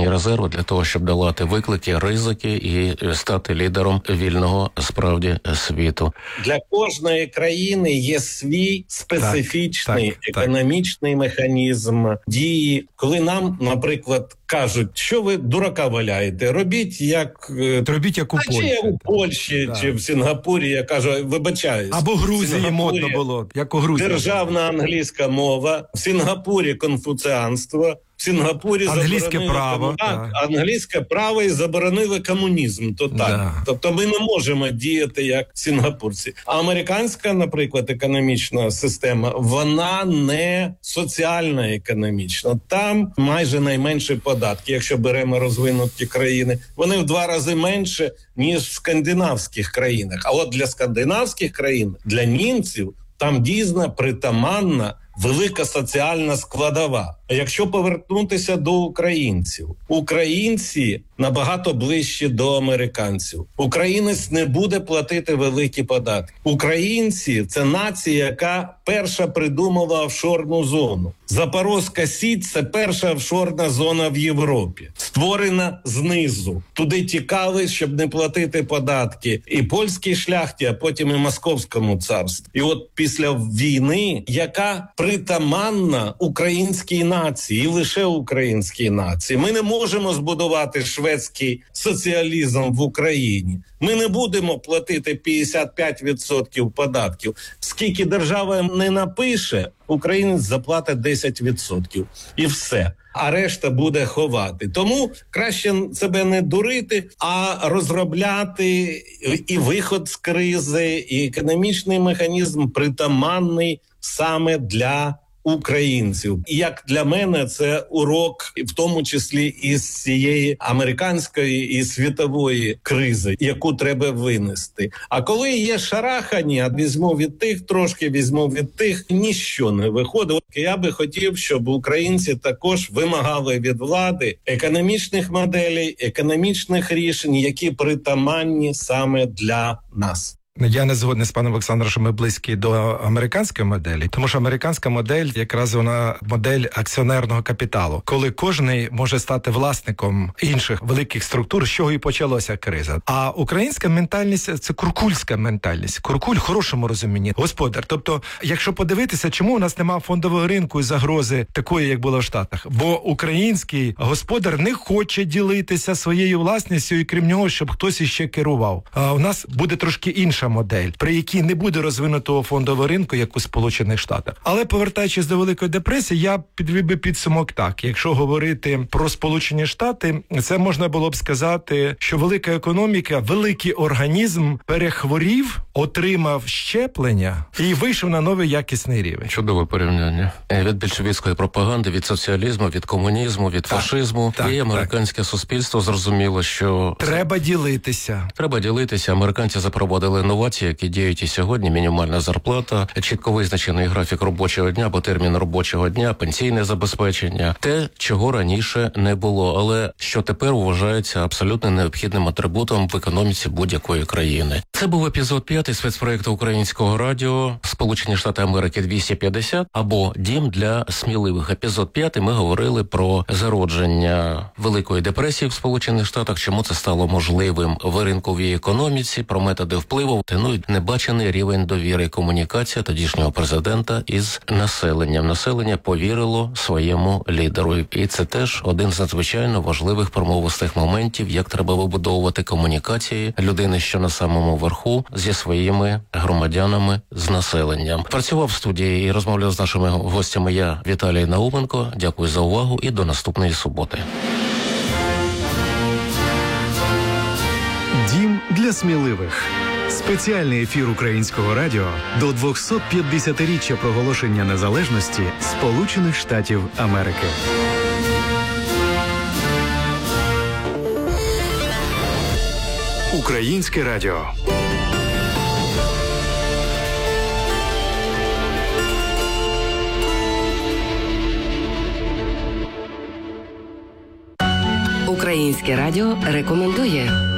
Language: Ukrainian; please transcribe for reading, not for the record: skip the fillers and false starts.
власні резерви для того, щоб долати виклики, ризики і стати лідером вільного, справді, світу. Для кожної країни є свій специфічний економічний механізм дії. Коли нам, наприклад, кажуть, що ви дурака валяєте, робіть як у Польщі. Чи у Польщі, чи в Сінгапурі, я кажу, вибачаюсь. Або Грузії модно було, як у Грузії. Державна англійська мова, в Сінгапурі конфуціанство, в Сінгапурі англійське право. Англійське право і заборонили комунізм. Тобто ми не можемо діяти як сінгапурці. А американська, наприклад, економічна система, вона не соціальна економічна. Там майже найменші податки, якщо беремо розвинуті країни. Вони в 2 рази менше, ніж в скандинавських країнах. А от для скандинавських країн, для німців, там дійсно притаманна велика соціальна складова. А якщо повернутися до українців, українці набагато ближчі до американців. Українець не буде платити великі податки. Українці – це нація, яка перша придумала офшорну зону. Запорозька Січ – це перша офшорна зона в Європі. Створена знизу. Туди тікали, щоб не платити податки. І польській шляхті, а потім і Московському царству. І от після війни, яка притаманна українській нації, і лише українській нації. Ми не можемо збудувати шведський соціалізм в Україні. Ми не будемо платити 55% податків. Скільки держава не напише, українець заплатить 10%. І все. А решта буде ховати. Тому краще себе не дурити, а розробляти і виход з кризи, і економічний механізм притаманний саме для українців. І як для мене це урок, в тому числі із цієї американської і світової кризи, яку треба винести. А коли є шарахані, візьму від тих трошки, візьму від тих, ніщо не виходить. Я би хотів, щоб українці також вимагали від влади економічних моделей, економічних рішень, які притаманні саме для нас. Я не згодний з паном Олександром, що ми близькі до американської моделі, тому що американська модель якраз вона модель акціонерного капіталу, коли кожен може стати власником інших великих структур, з чого і почалася криза. А українська ментальність – це куркульська ментальність. Куркуль в хорошому розумінні – господар. Тобто, якщо подивитися, чому у нас немає фондового ринку і загрози такої, як було в Штатах? Бо український господар не хоче ділитися своєю власністю і крім нього, щоб хтось іще керував. А у нас буде трошки інша модель, при якій не буде розвинутого фондового ринку, як у Сполучених Штатах. Але повертаючись до Великої депресії, я підвів би підсумок так. Якщо говорити про Сполучені Штати, це можна було б сказати, що велика економіка, великий організм перехворів, отримав щеплення і вийшов на новий якісний рівень. Чудове порівняння. Від більшовицької пропаганди, від соціалізму, від комунізму, від фашизму. І американське суспільство зрозуміло, що... Треба ділитися. Треба ділитися. Американці запровадили інновації, які діють і сьогодні. Мінімальна зарплата, чітко визначений графік робочого дня або термін робочого дня, пенсійне забезпечення. Те, чого раніше не було, але що тепер вважається абсолютно необхідним атрибутом в економіці будь-якої країни. Це був епізод 5 спецпроєкту Українського радіо «Сполучені Штати Америки 250» або «Дім для сміливих». Епізод 5 ми говорили про зародження Великої депресії в Сполучених Штатах, чому це стало можливим в ринковій економіці, про методи впливу, небачений рівень довіри і комунікація тодішнього президента із населенням. Населення повірило своєму лідеру. І це теж один з надзвичайно важливих промовистих моментів, як треба вибудовувати комунікації людини, що на самому верху, зі своїми громадянами, з населенням. Працював в студії і розмовляв з нашими гостями я, Віталій Науменко. Дякую за увагу і до наступної суботи. Дім для сміливих. Спеціальний ефір Українського радіо до 250-річчя проголошення незалежності Сполучених Штатів Америки. Українське радіо. Українське радіо рекомендує.